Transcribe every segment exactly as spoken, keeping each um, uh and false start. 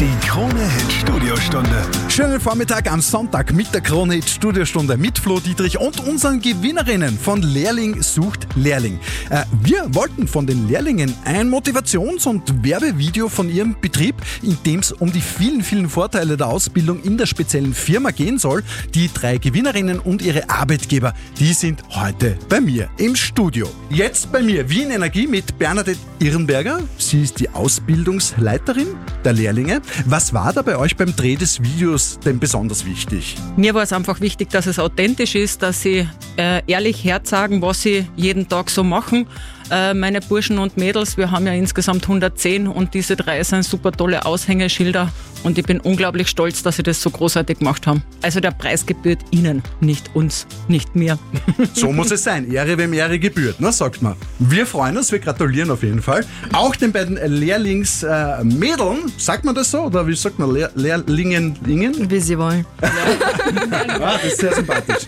Die Krone-Hit-Studiostunde. Schönen Vormittag am Sonntag mit der Krone-Hit-Studiostunde mit Flo Dietrich und unseren Gewinnerinnen von Lehrling sucht Lehrling. Äh, wir wollten von den Lehrlingen ein Motivations- und Werbevideo von ihrem Betrieb, in dem es um die vielen, vielen Vorteile der Ausbildung in der speziellen Firma gehen soll. Die drei Gewinnerinnen und ihre Arbeitgeber, die sind heute bei mir im Studio. Jetzt bei mir Wien Energie mit Bernadette Irrenberger. Sie ist die Ausbildungsleiterin der Lehrlinge. Was war da bei euch beim Dreh des Videos denn besonders wichtig? Mir war es einfach wichtig, dass es authentisch ist, dass sie äh, ehrlich herzagen, was sie jeden Tag so machen. Äh, meine Burschen und Mädels, wir haben ja insgesamt hundertzehn und diese drei sind super tolle Aushängeschilder und ich bin unglaublich stolz, dass sie das so großartig gemacht haben. Also der Preis gebührt ihnen, nicht uns, nicht mir. So muss es sein. Ehre wem Ehre gebührt, ne, sagt man. Wir freuen uns, wir gratulieren auf jeden Fall. Auch den beiden Lehrlingsmädeln, äh, sagt man das so? Oder wie sagt man? Lehr Lehrlingen? Lingen? Wie sie wollen. Ah, das ist sehr sympathisch.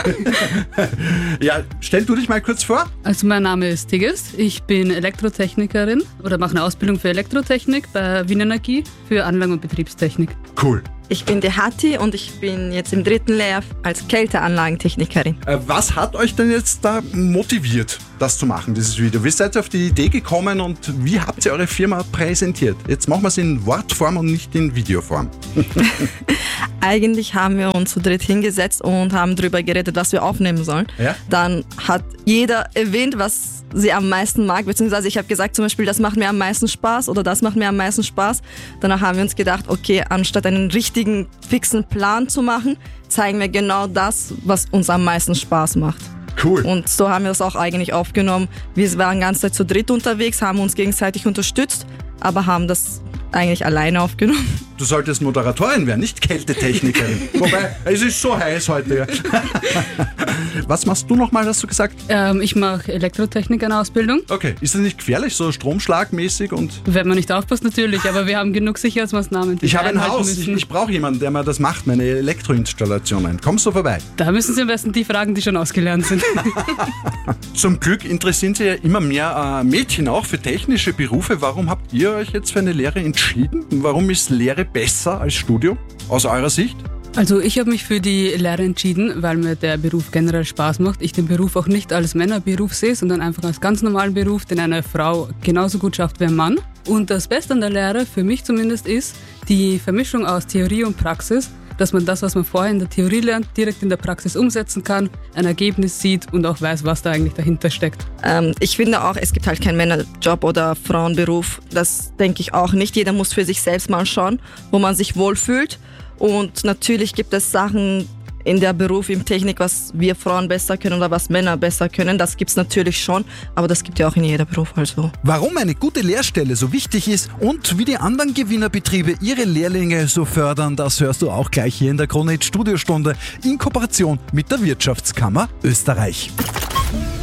Ja, stell du dich mal kurz vor. Also mein Name ist Tigges, ich bin Elektrotechnikerin oder mache eine Ausbildung für Elektrotechnik bei Wien Energie für Anlagen- und Betriebstechnik. Cool. Ich bin die Hatti und ich bin jetzt im dritten Lehrjahr als Kälteanlagentechnikerin. Äh, was hat euch denn jetzt da motiviert, das zu machen, dieses Video? Wie seid ihr auf die Idee gekommen und wie habt ihr eure Firma präsentiert? Jetzt machen wir es in Wortform und nicht in Videoform. Eigentlich haben wir uns zu dritt hingesetzt und haben darüber geredet, was wir aufnehmen sollen. Ja? Dann hat jeder erwähnt, was sie am meisten mag, beziehungsweise ich habe gesagt zum Beispiel, das macht mir am meisten Spaß oder das macht mir am meisten Spaß. Danach haben wir uns gedacht, okay, anstatt einen richtigen, fixen Plan zu machen, zeigen wir genau das, was uns am meisten Spaß macht. Cool. Und so haben wir das auch eigentlich aufgenommen. Wir waren die ganze Zeit zu dritt unterwegs, haben uns gegenseitig unterstützt, aber haben das eigentlich alleine aufgenommen. Du solltest Moderatorin werden, nicht Kältetechnikerin. Wobei, es ist so heiß heute. Was machst du nochmal, hast du gesagt? Ähm, ich mache Elektrotechnik eine Ausbildung. Okay, ist das nicht gefährlich, so stromschlagmäßig? Und Wenn man nicht aufpasst natürlich, aber wir haben genug Sicherheitsmaßnahmen, die ich wir habe ein einhalten Haus, ich, müssen. ich brauche jemanden, der mir das macht, meine Elektroinstallationen. Kommst du vorbei? Da müssen Sie am besten die fragen, die schon ausgelernt sind. Zum Glück interessieren sich ja immer mehr äh, Mädchen auch für technische Berufe. Warum habt ihr euch jetzt für eine Lehre entschieden? Warum ist Lehre besser als Studium aus eurer Sicht? Also ich habe mich für die Lehre entschieden, weil mir der Beruf generell Spaß macht. Ich den Beruf auch nicht als Männerberuf sehe, sondern einfach als ganz normalen Beruf, den eine Frau genauso gut schafft wie ein Mann. Und das Beste an der Lehre, für mich zumindest, ist die Vermischung aus Theorie und Praxis, dass man das, was man vorher in der Theorie lernt, direkt in der Praxis umsetzen kann, ein Ergebnis sieht und auch weiß, was da eigentlich dahinter steckt. Ähm, ich finde auch, es gibt halt keinen Männerjob oder Frauenberuf. Das denke ich auch nicht. Jeder muss für sich selbst mal schauen, wo man sich wohlfühlt. Und natürlich gibt es Sachen in der Beruf, in Technik, was wir Frauen besser können oder was Männer besser können. Das gibt es natürlich schon, aber das gibt ja auch in jedem Beruf also. Warum eine gute Lehrstelle so wichtig ist und wie die anderen Gewinnerbetriebe ihre Lehrlinge so fördern, das hörst du auch gleich hier in der Krone-Hit Studiostunde in Kooperation mit der Wirtschaftskammer Österreich.